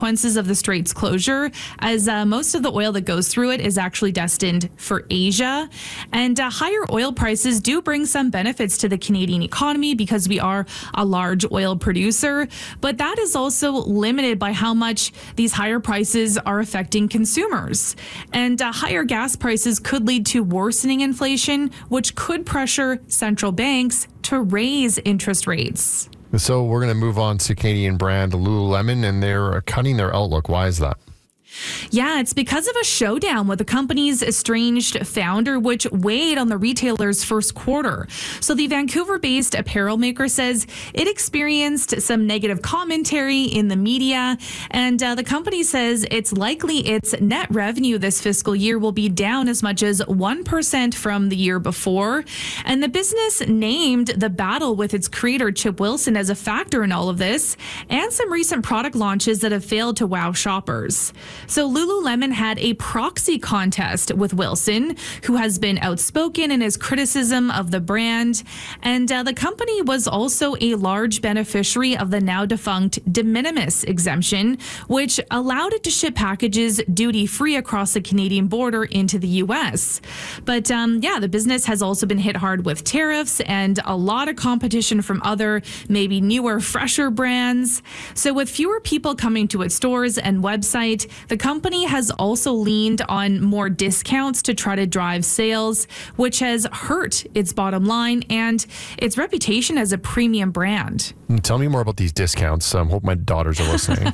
consequences of the strait's closure, as most of the oil that goes through it is actually destined for Asia. And higher oil prices do bring some benefits to the Canadian economy because we are a large oil producer, but that is also limited by how much these higher prices are affecting consumers. And higher gas prices could lead to worsening inflation, which could pressure central banks to raise interest rates. So we're going to move on to Canadian brand Lululemon, and they're cutting their outlook. Why is that? Yeah, it's because of a showdown with the company's estranged founder, which weighed on the retailer's first quarter. So the Vancouver-based apparel maker says it experienced some negative commentary in the media, and the company says it's likely its net revenue this fiscal year will be down as much as 1% from the year before. And the business named the battle with its creator, Chip Wilson, as a factor in all of this, and some recent product launches that have failed to wow shoppers. So Lululemon had a proxy contest with Wilson, who has been outspoken in his criticism of the brand. And the company was also a large beneficiary of the now defunct de minimis exemption, which allowed it to ship packages duty-free across the Canadian border into the U.S. But the business has also been hit hard with tariffs and a lot of competition from other, maybe newer, fresher brands. So with fewer people coming to its stores and website, the company has also leaned on more discounts to try to drive sales, which has hurt its bottom line and its reputation as a premium brand. Tell me more about these discounts. I hope my daughters are listening.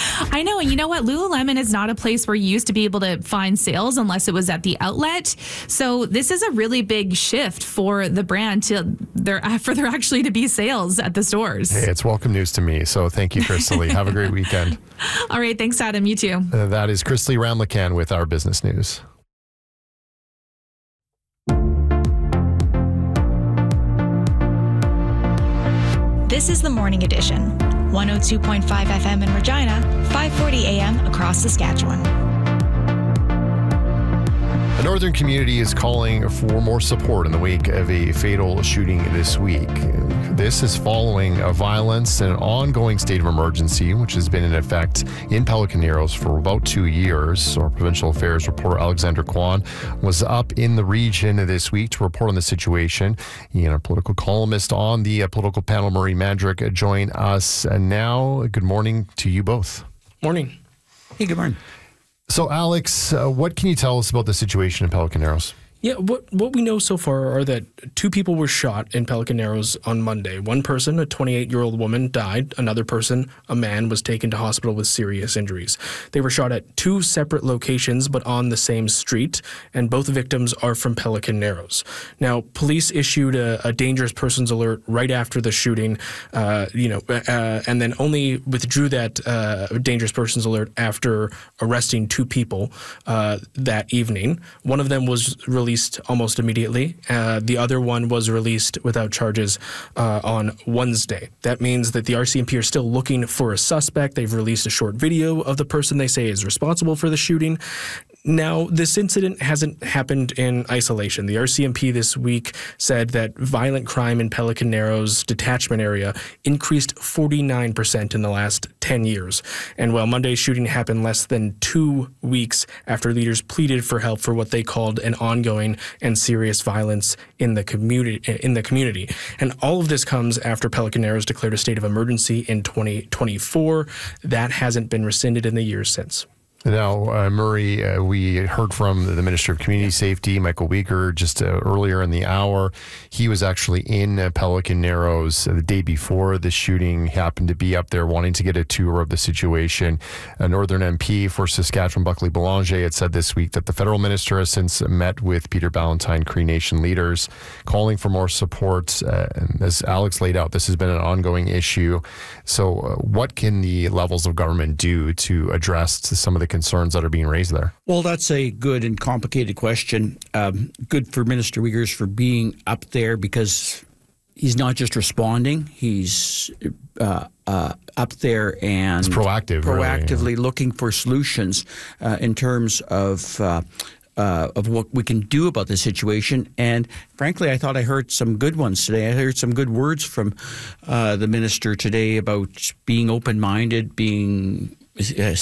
I know. And you know what? Lululemon is not a place where you used to be able to find sales unless it was at the outlet. So this is a really big shift for the brand for there actually to be sales at the stores. Hey, it's welcome news to me. So thank you, Chrisley. Have a great weekend. All right. Thanks, Adam. You too. That is Chrisley Ramlakan with our business news. This is the Morning Edition. 102.5 FM in Regina, 540 AM across Saskatchewan. The northern community is calling for more support in the wake of a fatal shooting this week. This is following a violence and an ongoing state of emergency, which has been in effect in Pelican Narrows for about 2 years. Our provincial affairs reporter Alexander Kwan was up in the region this week to report on the situation. He and our political columnist on the political panel, Murray Mandrick, join us now. Good morning to you both. Morning. Hey, good morning. So, Alex, what can you tell us about the situation in Pelican Narrows? Yeah, what we know so far are that 2 people were shot in Pelican Narrows on Monday. One person, a 28-year-old woman, died. Another person, a man, was taken to hospital with serious injuries. They were shot at 2 separate locations, but on the same street, and both victims are from Pelican Narrows. Now, police issued a dangerous persons alert right after the shooting, and then only withdrew that dangerous persons alert after arresting 2 people that evening. One of them was released almost immediately. The other one was released without charges on Wednesday. That means that the RCMP are still looking for a suspect. They've released a short video of the person they say is responsible for the shooting. Now, this incident hasn't happened in isolation. The RCMP this week said that violent crime in Pelican Narrows detachment area increased 49% in the last 10 years. And while Monday's shooting happened less than 2 weeks after leaders pleaded for help for what they called an ongoing and serious violence in the community. And all of this comes after Pelican Narrows declared a state of emergency in 2024. That hasn't been rescinded in the years since. Now, Murray, we heard from the Minister of Community Safety, Michael Weger, just earlier in the hour. He was actually in Pelican Narrows the day before the shooting, happened to be up there wanting to get a tour of the situation. A Northern MP for Saskatchewan, Buckley Boulanger, had said this week that the federal minister has since met with Peter Ballantyne Cree Nation leaders, calling for more support. And as Alex laid out, this has been an ongoing issue. So what can the levels of government do to address some of the concerns that are being raised there? Well, that's a good and complicated question. Good for Minister Wiegers for being up there because he's not just responding, he's up there and it's proactively looking for solutions in terms of what we can do about the situation. And frankly, I thought I heard some good ones today. I heard some good words from the minister today about being open-minded, being